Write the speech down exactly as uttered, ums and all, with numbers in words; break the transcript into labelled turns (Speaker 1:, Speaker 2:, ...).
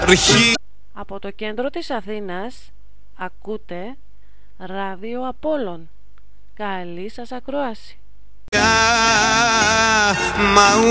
Speaker 1: Από το κέντρο της Αθήνας ακούτε ράδιο Απόλλων. Καλή σας ακρόαση.